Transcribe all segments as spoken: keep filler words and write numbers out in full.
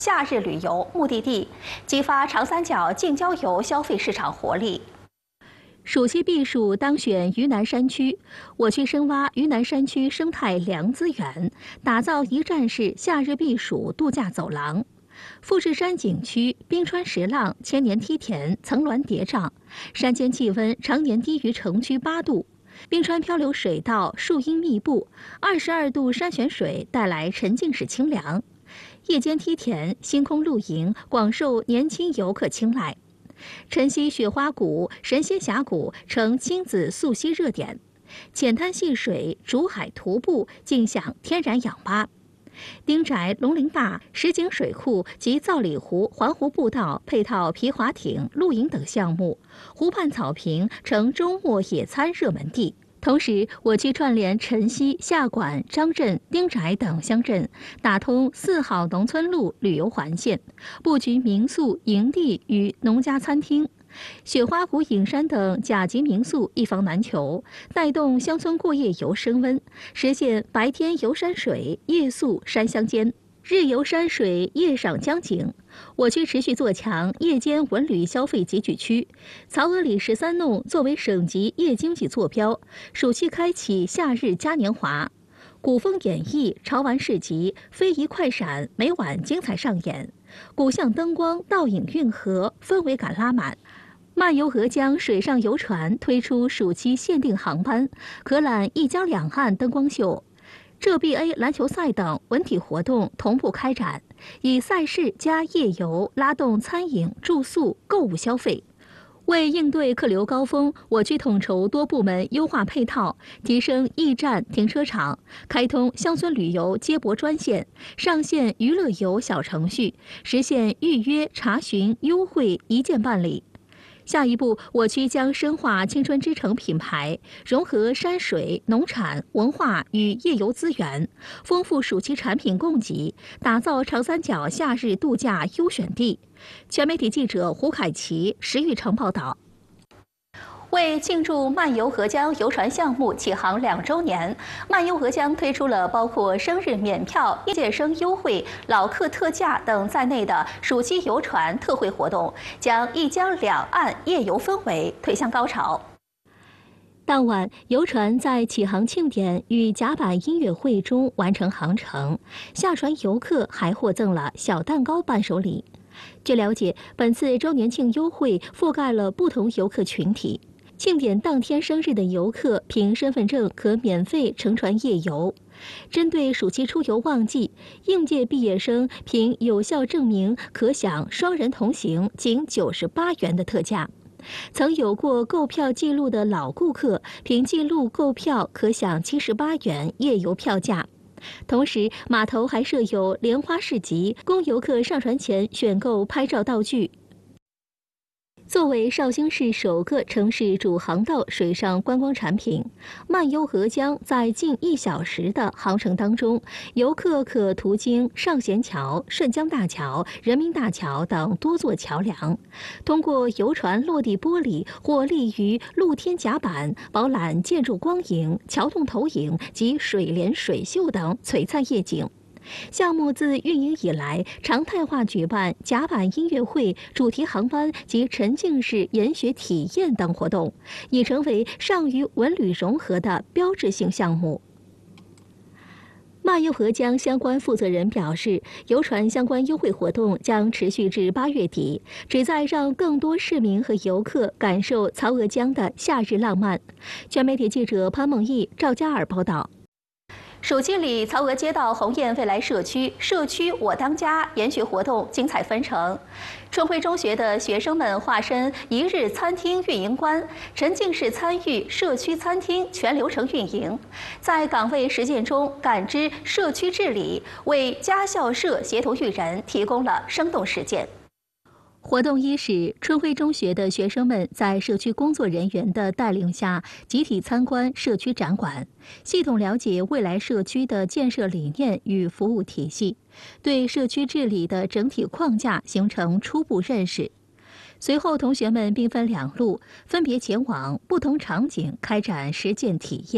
夏日旅游目的地，激发长三角近郊游消费市场活力。暑期避暑当选榆南山区，我区深挖榆南山区生态良资源，打造一站式夏日避暑度假走廊。富士山景区冰川石浪、千年梯田、层峦叠嶂，山间气温常年低于城区八度。冰川漂流水道树荫密布，二十二度山泉水带来沉浸式清凉。夜间梯田、星空露营广受年轻游客青睐。晨曦雪花谷、神仙峡谷成亲子溯溪热点，浅滩戏水、竹海徒步，尽享天然氧吧。丁宅、龙陵坝、石井水库及造里湖环湖步道配套皮划艇、露营等项目，湖畔草坪成周末野餐热门地。同时，我区串联晨曦、下馆、张镇、丁宅等乡镇，打通四号农村路旅游环线，布局民宿、营地与农家餐厅。雪花谷影山等甲级民宿一房难求，带动乡村过夜游升温，实现白天游山水，夜宿山乡间，日游山水，夜赏江景。我区持续做强夜间文旅消费集聚区，曹娥里十三弄作为省级夜经济坐标，暑期开启夏日嘉年华。古风演艺、潮玩市集、非遗快闪每晚精彩上演，古巷灯光倒影运河，氛围感拉满。漫游鹅江水上游船推出暑期限定航班，可览一江两岸灯光秀。浙 B A 篮球赛等文体活动同步开展，以赛事加夜游拉动餐饮、住宿、购物消费。为应对客流高峰，我区统筹多部门优化配套，提升驿站停车场，开通乡村旅游接驳专线，上线娱乐游小程序，实现预约、查询、优惠一键办理。下一步，我区将深化青春之城品牌，融合山水、农产、文化与夜游资源，丰富暑期产品供给，打造长三角夏日度假优选地。全媒体记者胡凯琪、石玉成报道。为庆祝漫游河江游船项目启航两周年，漫游河江推出了包括生日免票、应届生优惠、老客特价等在内的暑期游船特惠活动，将一江两岸夜游氛围推向高潮。当晚，游船在启航庆典与甲板音乐会中完成航程，下船游客还获赠了小蛋糕伴手礼。据了解，本次周年庆优惠覆盖了不同游客群体。庆典当天生日的游客凭身份证可免费乘船夜游。针对暑期出游旺季，应届毕业生凭有效证明可享双人同行仅九十八元的特价。曾有过购票记录的老顾客凭记录购票可享七十八元夜游票价。同时，码头还设有莲花市集，供游客上船前选购拍照道具。作为绍兴市首个城市主航道水上观光产品，漫游河江在近一小时的航程当中，游客可途经上贤桥、顺江大桥、人民大桥等多座桥梁，通过游船落地玻璃或立于露天甲板，饱览建筑光影、桥洞投影及水帘水秀等璀璨夜景。项目自运营以来，常态化举办甲板音乐会、主题航班及沉浸式研学体验等活动，已成为上与文旅融合的标志性项目。漫游河江相关负责人表示，游船相关优惠活动将持续至八月底，旨在让更多市民和游客感受曹娥江的夏日浪漫。全媒体记者潘梦毅、赵佳尔报道。暑期里，曹娥街道鸿雁未来社区社区我当家研学活动精彩纷呈。春晖中学的学生们化身一日餐厅运营官，沉浸式参与社区餐厅全流程运营，在岗位实践中感知社区治理，为家校社协同育人提供了生动实践。活动伊始，春晖中学的学生们在社区工作人员的带领下，集体参观社区展馆，系统了解未来社区的建设理念与服务体系，对社区治理的整体框架形成初步认识。随后，同学们兵分两路，分别前往不同场景开展实践体验。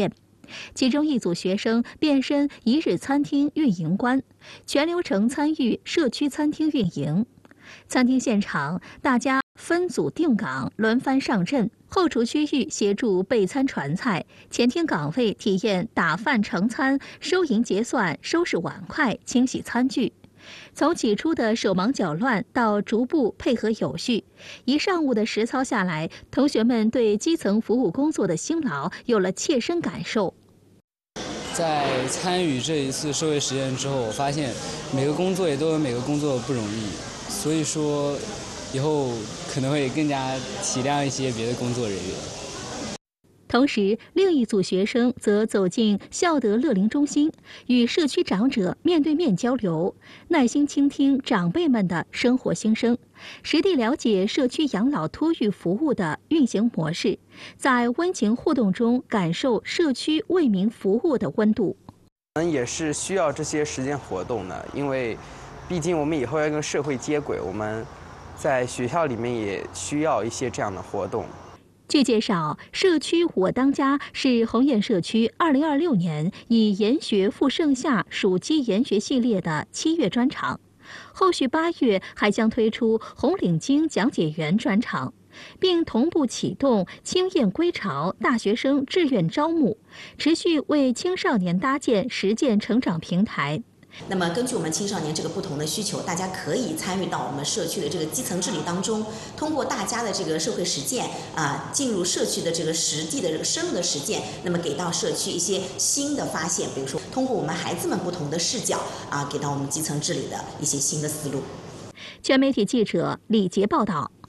其中一组学生变身一日餐厅运营官，全流程参与社区餐厅运营。餐厅现场，大家分组定岗，轮番上阵。后厨区域协助备餐传菜，前厅岗位体验打饭盛餐、收银结算、收拾碗筷、清洗餐具。从起初的手忙脚乱到逐步配合有序，一上午的实操下来，同学们对基层服务工作的辛劳有了切身感受。 在参与这一次社会实践之后，我发现每个工作也都有每个工作不容易，所以说以后可能会更加体谅一些别的工作人员。 同时，另一组学生则走进孝德乐龄中心，与社区长者面对面交流，耐心倾听长辈们的生活心声，实地了解社区养老托育服务的运行模式，在温情互动中感受社区为民服务的温度。 我们也是需要这些实践活动的，因为毕竟我们以后要跟社会接轨，我们在学校里面也需要一些这样的活动。 据介绍，社区我当家是鸿雁社区二零二六年以研学赴盛夏暑期研学系列的七月专场，后续八月还将推出红领巾讲解员专场，并同步启动青雁归巢大学生志愿招募，持续为青少年搭建实践成长平台。 那么根据我们青少年这个不同的需求，大家可以参与到我们社区的这个基层治理当中，通过大家的这个社会实践啊，进入社区的这个实际的这个深入的实践，那么给到社区一些新的发现，比如说通过我们孩子们不同的视角啊，给到我们基层治理的一些新的思路。 全媒体记者李杰报道。